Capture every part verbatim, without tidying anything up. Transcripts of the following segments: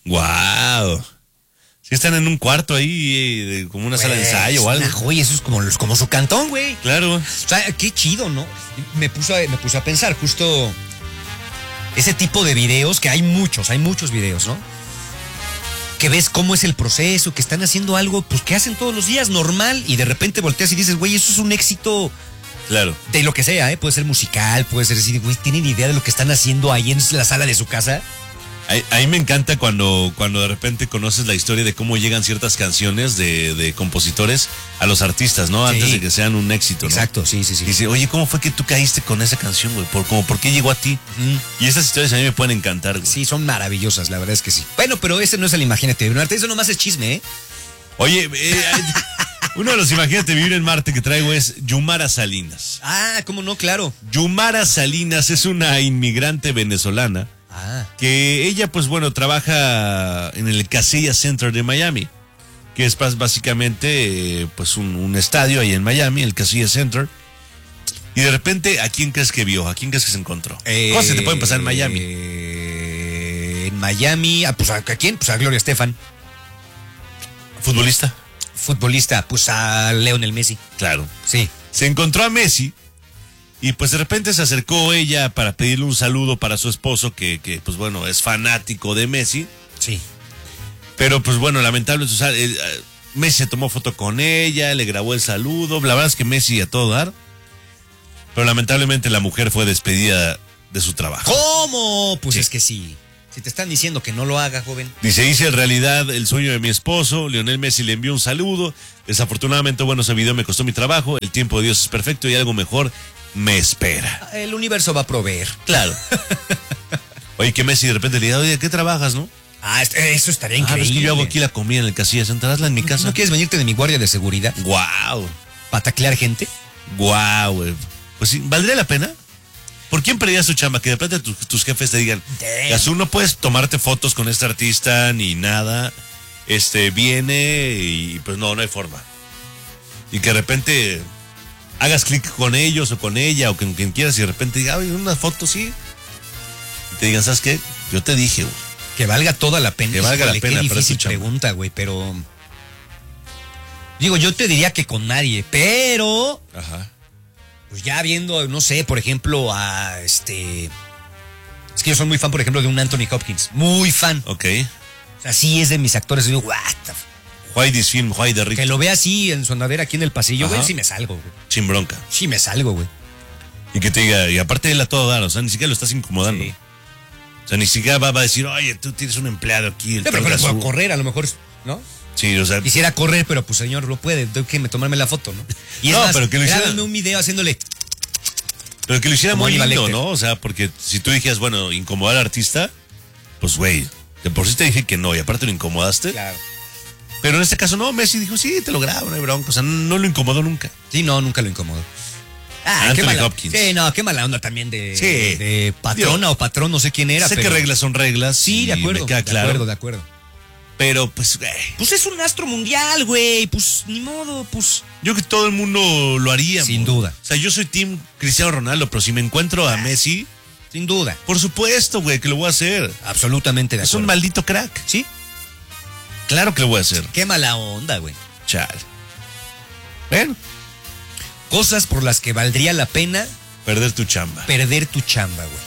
Wow. Si están en un cuarto ahí, eh, como una pues, sala de ensayo o algo. Oye, eso es como, como su cantón, güey. Claro. O sea, qué chido, ¿no? Me puso, a, me puse a pensar justo ese tipo de videos, que hay muchos, hay muchos videos, ¿no? Que ves cómo es el proceso, que están haciendo algo, pues que hacen todos los días, normal, y de repente volteas y dices, güey, eso es un éxito. Claro. De lo que sea, ¿eh? Puede ser musical, puede ser así, güey, ¿tienen idea de lo que están haciendo ahí en la sala de su casa? A, a mí me encanta cuando, cuando de repente conoces la historia de cómo llegan ciertas canciones de, de compositores a los artistas, ¿no? Sí. Antes de que sean un éxito, ¿no? Exacto, sí, sí, sí. Dice, oye, ¿cómo fue que tú caíste con esa canción, güey? ¿Por, como, ¿Por qué llegó a ti? Mm. Y estas historias a mí me pueden encantar, güey. Sí, son maravillosas, la verdad es que sí. Bueno, pero ese no es el Imagínate Vivir en Marte, eso nomás es chisme, ¿eh? Oye, eh, uno de los Imagínate Vivir en Marte que traigo es Yumara Salinas. Ah, ¿cómo no? Claro. Yumara Salinas es una inmigrante venezolana. Ah. Que ella, pues bueno, trabaja en el Casilla Center de Miami, que es básicamente eh, pues un, un estadio ahí en Miami, el Casilla Center. Y de repente, ¿a quién crees que vio? ¿A quién crees que se encontró? Eh, ¿Cómo se te pueden pasar en Miami? Eh, en Miami, ah, pues ¿a quién? Pues a Gloria Estefan. ¿Futbolista? Futbolista, pues a Lionel Messi. Claro. Sí. Se encontró a Messi. Y pues de repente se acercó ella para pedirle un saludo para su esposo, que, que pues bueno, es fanático de Messi. Sí. Pero pues bueno, lamentablemente, o sea, el, uh, Messi se tomó foto con ella, le grabó el saludo. La verdad es que Messi a todo dar. Pero lamentablemente la mujer fue despedida de su trabajo. ¿Cómo? Pues sí. Es que sí. Si te están diciendo que no lo haga, joven. Dice, hice en realidad el sueño de mi esposo. Lionel Messi le envió un saludo. Desafortunadamente, bueno, ese video me costó mi trabajo. El tiempo de Dios es perfecto y algo mejor me espera. El universo va a proveer. Claro. Oye, que Messi de repente le diga, oye, ¿qué trabajas, no? Ah, eso estaría increíble. Ah, es que yo hago aquí la comida en el Casilla Center, hazla en mi casa. ¿No quieres venirte de mi guardia de seguridad? Guau. ¿Para taclear gente? Guau, güey. Pues sí, ¿valdría la pena? ¿Por quién perdías tu chamba? Que de repente tu, tus jefes te digan, Gazú, no puedes tomarte fotos con este artista ni nada. Este, viene y pues no, no hay forma. Y que de repente hagas clic con ellos o con ella o con quien quieras y de repente diga, oye, una foto, sí. Y te digan, ¿sabes qué? Yo te dije, güey. Que valga toda la pena. Que valga Híjole, la pena. Qué difícil pregunta, güey, pero... Digo, yo te diría que con nadie, pero... Ajá. Pues ya viendo, no sé, por ejemplo, a este... Es que yo soy muy fan, por ejemplo, de un Anthony Hopkins. Muy fan. Ok. O sea, sí es de mis actores. Yo digo, what the f... Why this film, why the rich. Que lo vea así en su andadera aquí en el pasillo, güey, sí me salgo, güey. Sin bronca. Sí me salgo, güey. Y que te diga, y aparte él a todo dar, o sea, ni siquiera lo estás incomodando. Sí. O sea, ni siquiera va, va a decir, oye, tú tienes un empleado aquí. El sí, pero, pero puedo correr, a lo mejor, ¿no? Sí, o sea. Quisiera correr, pero pues señor, lo puede, tengo que tomarme la foto, ¿no? Y es no, más, pero que lo hiciera. grábame un video haciéndole. Pero que lo hiciera muy lindo, Lecter. ¿no? O sea, porque si tú dijeras, bueno, incomodar al artista, pues güey, de por sí te dije que no, y aparte lo incomodaste. Claro. Pero en este caso no, Messi dijo, sí, te lo grabo, no hay bronca. O sea, no lo incomodó nunca. Sí, no, nunca lo incomodó. Ah, Anthony qué mala, Hopkins. Sí, no, qué mala onda también de, sí. de patrona Dios. O patrón, no sé quién era. Sé pero... que reglas son reglas. Sí, de acuerdo. Me queda claro. De acuerdo, de acuerdo. Pero, pues, güey. Pues es un astro mundial, güey. Pues, ni modo, pues. Yo creo que todo el mundo lo haría. Sin bro. duda. O sea, yo soy team Cristiano Ronaldo, pero si me encuentro a Messi. Sin duda. Por supuesto, güey, que lo voy a hacer. Absolutamente de es acuerdo. Es un maldito crack. Sí. Claro que lo voy a hacer. Qué mala onda, güey. Chal. Bueno. Cosas por las que valdría la pena perder tu chamba. Perder tu chamba, güey.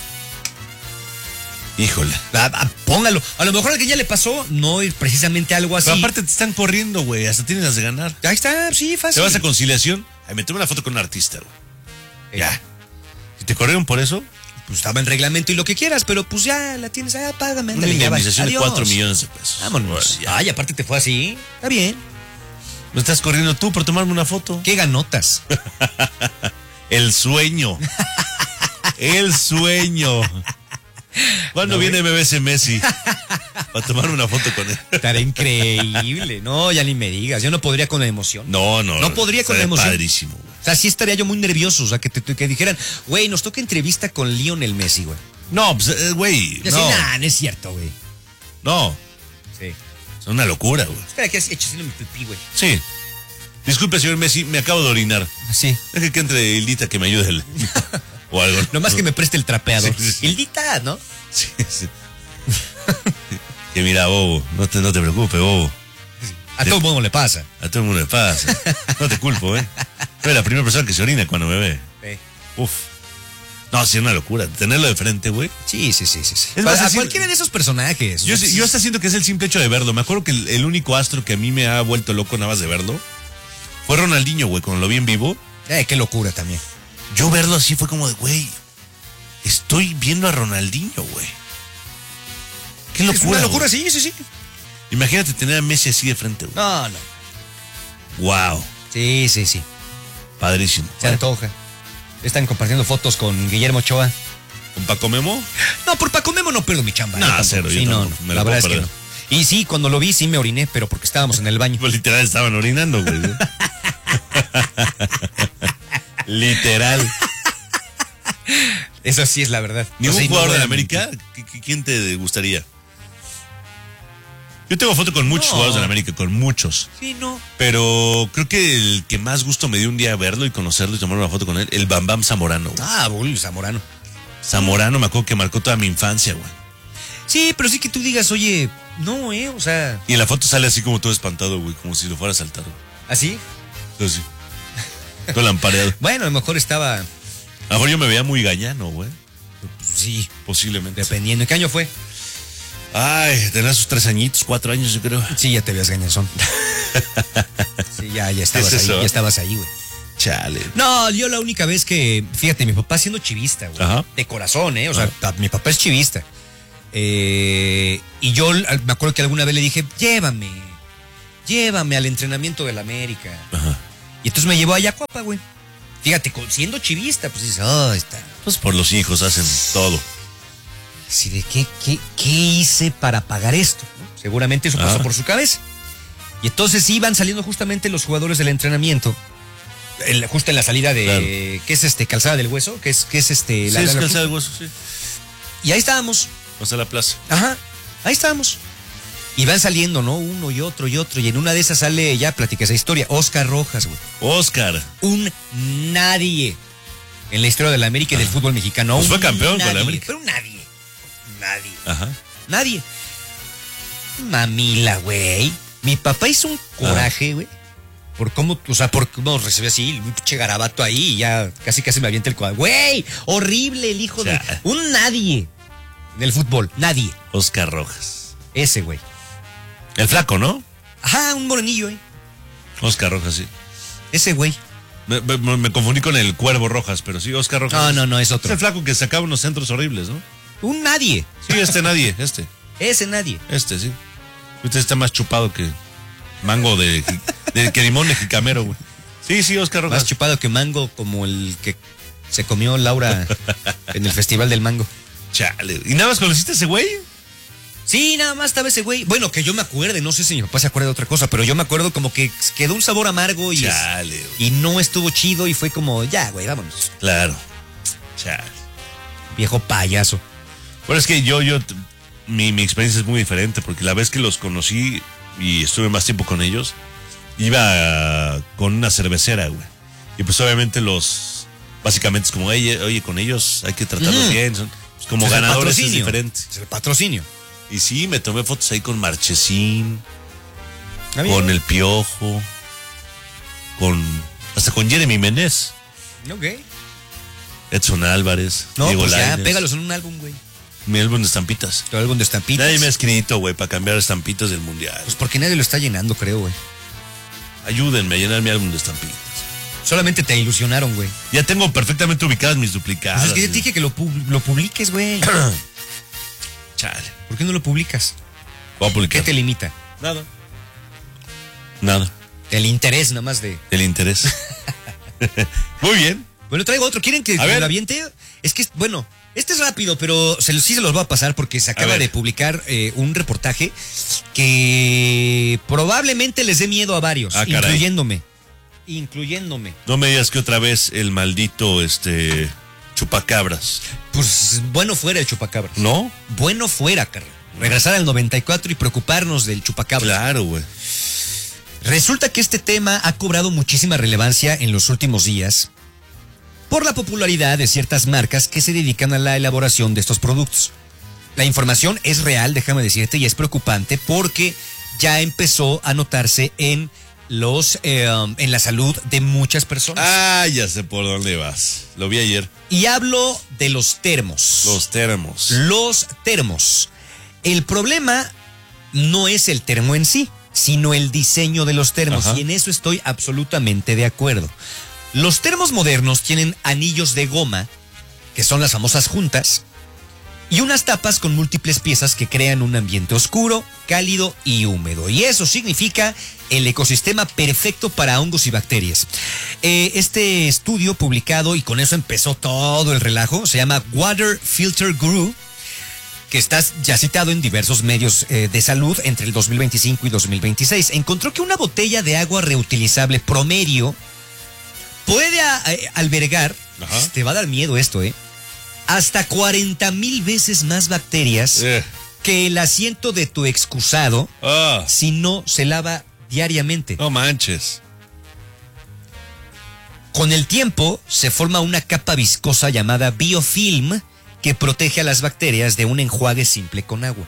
Híjole. Ah, ah, póngalo. A lo mejor a alguien ya le pasó, no es precisamente algo así. Pero aparte te están corriendo, güey. Hasta tienes las de ganar. Ahí está, sí, fácil. Te vas a conciliación. Ay, me tomé una foto con un artista, güey. Eh. Ya. ¿Y te corrieron por eso? Pues estaba en reglamento y lo que quieras, pero pues ya la tienes. Ah, págame. Una indemnización de cuatro millones de pesos. Vámonos. Bueno, ay, aparte te fue así. Está bien. Me estás corriendo tú por tomarme una foto. ¿Qué ganotas? El sueño. El sueño. ¿Cuándo no, viene M B S Messi? Para tomar una foto con él. Estará increíble. No, ya ni me digas. Yo no podría con la emoción. No, no. No podría con la emoción. Padrísimo, güey. O sea, sí estaría yo muy nervioso. O sea, que, te, que dijeran, güey, nos toca entrevista con Lionel Messi, güey. No, pues, güey. Yo no. Así, nah, no es cierto, güey. No. Sí. Es una locura, güey. Espera, que has hecho haciendo mi pipí, güey. Sí. Disculpe, señor Messi, me acabo de orinar. Sí. Deje que entre Hildita que me ayude. El... o algo. Nomás que me preste el trapeador. Sí, sí, sí. Hildita, ¿no? Sí, sí. Que mira, bobo, no te, no te preocupes, bobo. A todo el mundo le pasa. A todo el mundo le pasa. No te culpo, ¿eh? Soy la primera persona que se orina cuando me ve. Sí. Uf. No, sí, es una locura. Tenerlo de frente, güey. Sí, sí, sí, sí. sí. Es más, a así- cualquiera de esos personajes. Yo, ¿no? yo hasta siento que es el simple hecho de verlo. Me acuerdo que el, el único astro que a mí me ha vuelto loco nada más de verlo fue Ronaldinho, güey, cuando lo vi en vivo. Eh, qué locura también. Yo verlo así fue como de, güey, estoy viendo a Ronaldinho, güey. Qué locura. Es una locura, güey. sí, sí, sí. Imagínate tener a Messi así de frente, güey. No, no. Wow. Sí, sí, sí. Padrísimo. Se antoja. Están compartiendo fotos con Guillermo Ochoa. ¿Con Paco Memo? No, por Paco Memo no pierdo mi chamba. No, ¿eh? Tampoco. cero, yo Sí, no, tampoco, no. me La lo verdad es puedo que no. Y sí, cuando lo vi sí me oriné, pero porque estábamos en el baño. Pues literal estaban orinando, güey. Literal. Eso sí es la verdad. ¿Ningún O sea, y no jugador voy de a América? mentir. ¿Qui- qui- ¿Quién te gustaría? Yo tengo foto con muchos No. jugadores de América, con muchos. Sí, no. Pero creo que el que más gusto me dio un día verlo y conocerlo y tomar una foto con él, el Bam Bam Zamorano, güey. Ah, Bull Zamorano. Zamorano me acuerdo que marcó toda mi infancia, güey. Sí, pero sí que tú digas, oye, no, ¿eh? O sea, Y en la foto sale así como todo espantado, güey, como si lo fuera a saltar, güey. ¿así? Así. Todo lampareado. Bueno, a lo mejor estaba, A lo mejor yo me veía muy gañano, güey. pues, sí, Posiblemente. dependiendo. ¿En qué año fue? Ay, tenía sus tres añitos, cuatro años, yo creo. Sí, ya te veías gañazón. Sí, ya, ya estabas ¿Qué es ahí, eso? ya estabas ahí, güey. Chale. No, yo la única vez que, fíjate, mi papá siendo chivista, güey. Ajá. De corazón, ¿eh? O sea, Ajá. ta- mi papá es chivista. Eh, y yo al- me acuerdo que alguna vez le dije, llévame, llévame al entrenamiento del América. Ajá. Y entonces me llevó a Yacuapa, güey. Fíjate, con- siendo chivista, pues dices, oh, está. Pues por los hijos hacen todo. Así de, ¿qué, qué, qué hice para pagar esto? ¿no? Seguramente eso pasó Ah. por su cabeza. Y entonces iban saliendo justamente los jugadores del entrenamiento. el- justo en la salida de. Claro. ¿Qué es este? Calzada del Hueso. ¿Qué es, qué es este? Sí, la- es la- calzada de hueso, sí. Y ahí estábamos. Vamos a la plaza. Ajá. Ahí estábamos. Y van saliendo, ¿no? Uno y otro y otro. Y en una de esas sale, ya platica esa historia, Oscar Rojas, güey. Oscar. Un nadie en la historia de la América y del fútbol mexicano. Pues Un fue campeón con la nadie, América. Pero un nadie. Nadie. Ajá. Nadie. Mamila, güey. Mi papá hizo un coraje, güey. Por cómo, o sea, por cómo recibió así, un pinche garabato ahí y ya casi casi me avienta el cuadro. Güey, horrible el hijo de... Ya. Un nadie del fútbol, nadie. Oscar Rojas. Ese, güey. El flaco, ¿no? Ajá, un morenillo, eh. Oscar Rojas, sí. Ese, güey. Me, me- me confundí con el Cuervo Rojas, pero sí, Oscar Rojas. No, no, no, es Es otro. el flaco que sacaba unos centros horribles, ¿no? Un nadie. Sí, este nadie, este. Ese nadie. Este, sí. Este está más chupado que mango de, de que limón de jicamero, güey. Sí, sí, Oscar Rojas. Más chupado que mango, como el que se comió Laura en el Festival del Mango. Chale. ¿Y nada más conociste a ese güey? Sí, nada más estaba ese güey. Bueno, que yo me acuerde, no sé si mi papá se acuerda de otra cosa, pero yo me acuerdo como que quedó un sabor amargo y, Chale, güey. y no estuvo chido y fue como, ya, güey, vámonos. Claro. Chale. Viejo payaso. Pero es que yo, yo, t- mi, mi experiencia es muy diferente, porque la vez que los conocí y estuve más tiempo con ellos, iba con una cervecera, güey. Y pues obviamente los, básicamente es como, oye, oye con ellos hay que tratarlos Mm. bien, son pues, como Es el ganadores es patrocinio. diferente. Es el patrocinio. Y sí, me tomé fotos ahí con Marchesín, Ah, bien. con El Piojo, con, hasta con Jeremy Menez, Ok. Edson Álvarez, No, Diego pues ya, Lainez, pégalos en un álbum, güey. mi álbum de estampitas. Tu álbum de estampitas. Nadie me ha escrito, güey, para cambiar estampitas del mundial. Pues porque nadie lo está llenando, creo, güey. Ayúdenme a llenar mi álbum de estampitas. Solamente te ilusionaron, güey. Ya tengo perfectamente ubicadas mis duplicadas. Pues es que yo te dije que lo, pub- lo publiques, güey. Chale. ¿Por qué no lo publicas? Voy a ¿Qué publicar. te limita? Nada. Nada. El interés nada más de... El interés. Muy bien. Bueno, traigo otro. ¿Quieren que A que ver. lo aviente? Es que, bueno, este es rápido, pero se los, sí se los voy a pasar porque se acaba ver. de publicar eh, un reportaje que probablemente les dé miedo a varios, Ah, caray. incluyéndome. Incluyéndome. No me digas que otra vez el maldito, este, chupacabras. Pues bueno fuera el chupacabras. ¿No? Bueno fuera, carnal. Regresar al noventa y cuatro y preocuparnos del chupacabras. Claro, güey. Resulta que este tema ha cobrado muchísima relevancia en los últimos días por la popularidad de ciertas marcas que se dedican a la elaboración de estos productos. La información es real, déjame decirte, y es preocupante porque ya empezó a notarse en los eh, um, en la salud de muchas personas. Ah, ya sé por dónde vas. Lo vi ayer. Y hablo de los termos. Los termos. Los termos. El problema no es el termo en sí, sino el diseño de los termos. Ajá. Y en eso estoy absolutamente de acuerdo. Los termos modernos tienen anillos de goma, que son las famosas juntas, y unas tapas con múltiples piezas que crean un ambiente oscuro, cálido y húmedo. Y eso significa el ecosistema perfecto para hongos y bacterias. Eh, este estudio publicado, y con eso empezó todo el relajo, se llama Water Filter Guru, que está ya citado en diversos medios eh, de salud entre el dos mil veinticinco y dos mil veintiséis. Encontró que una botella de agua reutilizable promedio puede a, a, albergar, Ajá. te va a dar miedo esto, ¿eh? hasta cuarenta mil veces más bacterias eh. que el asiento de tu excusado ah. si no se lava diariamente. No manches. Con el tiempo se forma una capa viscosa llamada biofilm que protege a las bacterias de un enjuague simple con agua.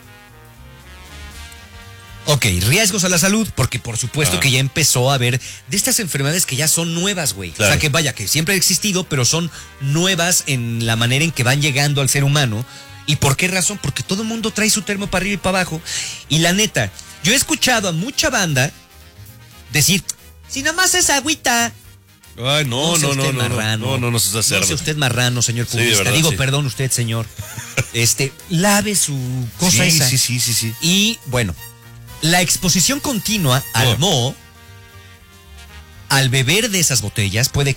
Ok, riesgos a la salud, porque por supuesto ah. que ya empezó a haber de estas enfermedades que ya son nuevas, güey. Claro. O sea, que vaya, que siempre ha existido, pero son nuevas en la manera en que van llegando al ser humano. ¿Y por qué razón? Porque todo el mundo trae su termo para arriba y para abajo. Y la neta, yo he escuchado a mucha banda decir, si nomás es agüita. Ay, no, no, no, no, marrano, no, no, no, no se hace. No sea usted marrano, señor publicista. Sí, verdad, Digo, sí. perdón, usted, señor. Este, lave su cosa sí, esa. Sí, sí, sí, sí. Y, bueno, la exposición continua al oh. moho, al beber de esas botellas, puede